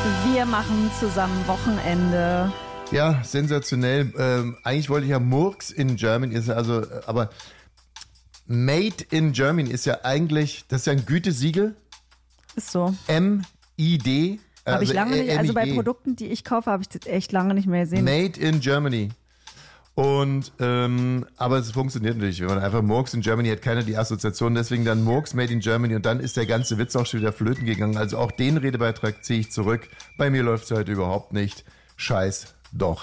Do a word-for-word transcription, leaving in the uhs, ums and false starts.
Wir machen zusammen Wochenende. Ja, sensationell. Ähm, eigentlich wollte ich ja Murks in Germany, ist also, aber Made in Germany ist ja eigentlich, das ist ja ein Gütesiegel. Ist so. M I D. Habe also ich lange nicht, also bei M I D. Produkten, die ich kaufe, habe ich das echt lange nicht mehr gesehen. Made in Germany. Und, ähm, aber es funktioniert natürlich. Wenn man einfach Murks in Germany hat, keiner die Assoziation, deswegen dann Murks Made in Germany und dann ist der ganze Witz auch schon wieder flöten gegangen. Also auch den Redebeitrag ziehe ich zurück. Bei mir läuft es heute überhaupt nicht. Scheiß doch.